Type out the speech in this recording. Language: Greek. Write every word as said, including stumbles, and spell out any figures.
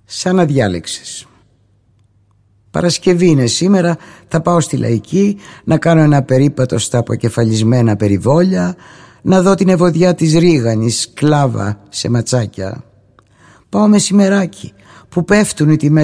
Σαν να διάλεξες. Παρασκευή είναι σήμερα, θα πάω στη Λαϊκή να κάνω ένα περίπατο στα αποκεφαλισμένα περιβόλια, να δω την ευωδιά της Ρίγανης, κλάβα σε ματσάκια. Πάω μεσημεράκι που πέφτουν οι τιμές